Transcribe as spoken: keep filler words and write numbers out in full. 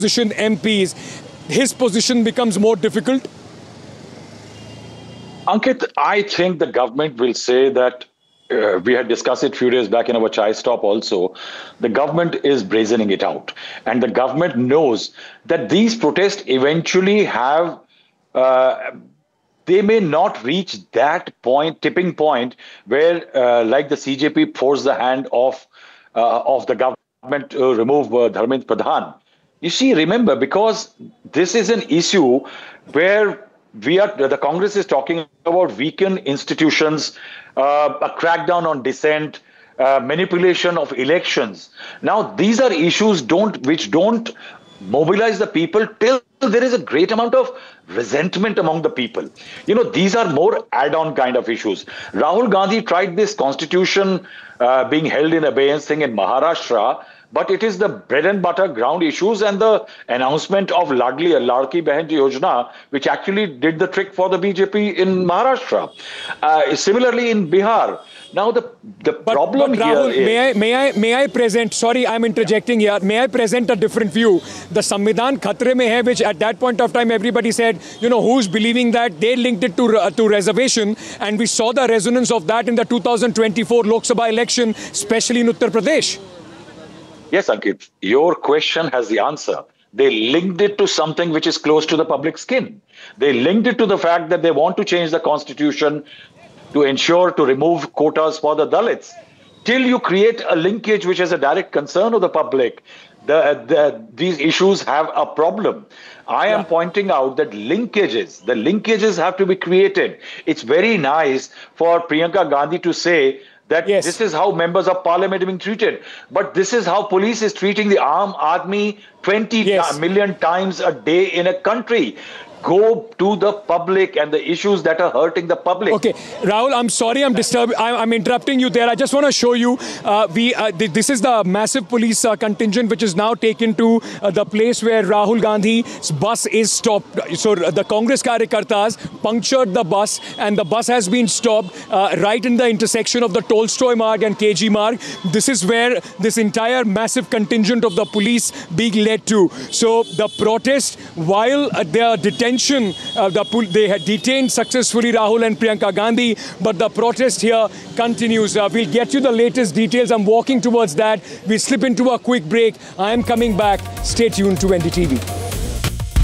opposition M Ps, his position becomes more difficult? Ankit, I think the government will say that uh, we had discussed it a few days back in our chai stop also. The government is brazening it out. And the government knows that these protests eventually have, uh, they may not reach that point, tipping point, where uh, like the C J P forced the hand of, uh, of the government to remove uh, Dharmendra Pradhan. You see, remember, because this is an issue where we are, the Congress is talking about weakened institutions, uh, a crackdown on dissent, uh, manipulation of elections. Now, these are issues don't which don't mobilize the people till there is a great amount of resentment among the people. You know, these are more add-on kind of issues. Rahul Gandhi tried this constitution uh, being held in abeyance thing in Maharashtra, but it is the bread and butter ground issues and the announcement of Ladli, Ladki Behan Yojana, which actually did the trick for the B J P in Maharashtra. Uh, similarly in Bihar. Now the the but, problem but Rahul, here is, may I may I may I present? Sorry, I'm interjecting here. May I present a different view? The Samvidhan Khatre mein hai, which at that point of time everybody said, you know, who's believing that? They linked it to uh, to reservation, and we saw the resonance of that in the two thousand twenty-four Lok Sabha election, especially in Uttar Pradesh. Yes, Ankit, your question has the answer. They linked it to something which is close to the public skin. They linked it to the fact that they want to change the constitution to ensure to remove quotas for the Dalits. Till you create a linkage which is a direct concern of the public, the, the, these issues have a problem. I am yeah. pointing out that linkages, the linkages have to be created. It's very nice for Priyanka Gandhi to say that yes. this is how members of parliament are being treated. But this is how police is treating the armed army twenty yes. million times a day in a country. Go to the public and the issues that are hurting the public. Okay, Rahul, I'm sorry I'm disturbing, I'm, I'm interrupting you there. I just want to show you, uh, we uh, th this is the massive police uh, contingent which is now taken to uh, the place where Rahul Gandhi's bus is stopped. So the Congress Karyakartas punctured the bus and the bus has been stopped uh, right in the intersection of the Tolstoy Marg and K G Marg. This is where this entire massive contingent of the police being led to. So the protest, while uh, they are detained, Uh, the, they had detained successfully Rahul and Priyanka Gandhi, but the protest here continues. Uh, we'll get you the latest details. I'm walking towards that. We slip into a quick break. I am coming back. Stay tuned to N D T V.